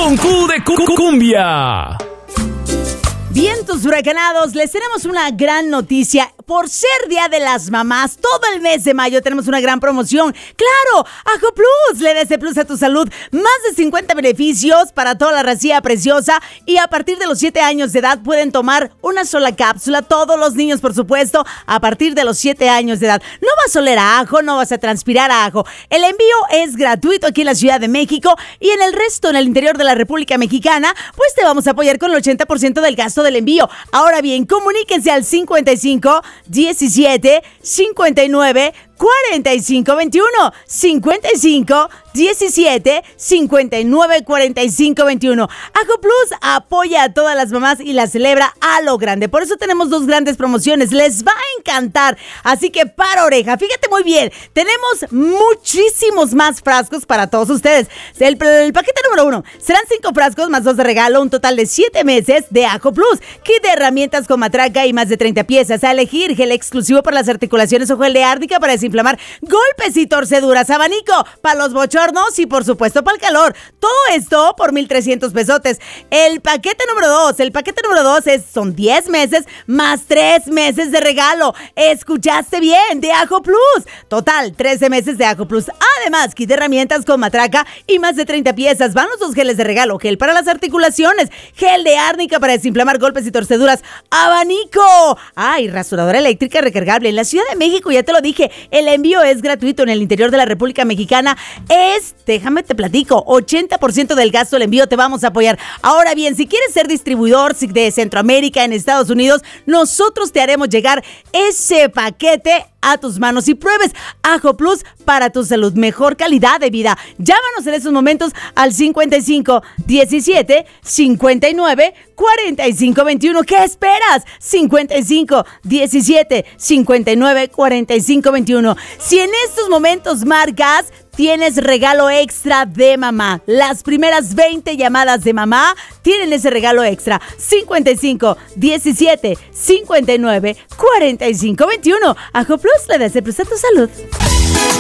con Q de cumbia. Vientos huracanados, les tenemos una gran noticia. Por ser Día de las Mamás, todo el mes de mayo tenemos una gran promoción. ¡Claro! Ajo Plus, le da ese plus a tu salud. Más de 50 beneficios para toda la racía preciosa. Y a partir de los 7 años de edad pueden tomar una sola cápsula. Todos los niños, por supuesto, a partir de los 7 años de edad. No vas a oler a ajo, no vas a transpirar a ajo. El envío es gratuito aquí en la Ciudad de México. Y en el resto, en el interior de la República Mexicana, pues te vamos a apoyar con el 80% del gasto del envío. Ahora bien, comuníquense al 55 17 59 45 21 55 17 59 45 21. Ajo Plus apoya a todas las mamás y la celebra a lo grande. Por eso tenemos 2 grandes promociones. Les va a encantar. Así que para oreja, fíjate muy bien. Tenemos muchísimos más frascos para todos ustedes. El paquete número 1 serán 5 frascos más 2 de regalo, un total de 7 meses de Ajo Plus. Kit de herramientas con matraca y más de 30 piezas a elegir. Gel exclusivo para las articulaciones o gel de árnica para desinflamar golpes y torceduras. Abanico para los bochornos y por supuesto para el calor. Todo esto por 1,300 pesotes. El paquete número 2 son 10 meses más 3 meses de regalo. ¿Escuchaste bien? De Ajo Plus. Total, 13 meses de Ajo Plus. Además, kit de herramientas con matraca y más de 30 piezas. Van los 2 geles de regalo. Gel para las articulaciones, gel de árnica para desinflamar golpes y torceduras. Abanico. Ay, rasuradora eléctrica recargable. En la Ciudad de México, ya te lo dije, el envío es gratuito. En el interior de la República Mexicana déjame te platico, 80% del gasto del envío te vamos a apoyar. Ahora bien, si quieres ser distribuidor de Centroamérica en Estados Unidos, nosotros te haremos llegar ese paquete a tus manos y pruebes Ajo Plus para tu salud, mejor calidad de vida. Llámanos en estos momentos al 55 17 59 45 21. ¿Qué esperas? 55 17 59 45 21. Si en estos momentos marcas, tienes regalo extra de mamá. Las primeras 20 llamadas de mamá tienen ese regalo extra. 55 17 59 45 21. Ajo Plus le da ese plus a tu salud.